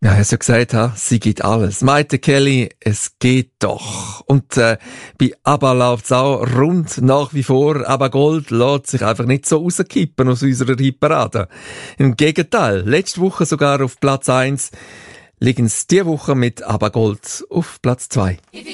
Ja, er hat ja gesagt, sie gibt alles. Maite Kelly, es geht doch. Und bei ABBA läuft's auch rund nach wie vor. ABBA Gold lässt sich einfach nicht so rauskippen aus unserer Hitparade. Im Gegenteil, letzte Woche sogar auf Platz 1, liegen sie diese Woche mit ABBA Gold auf Platz 2.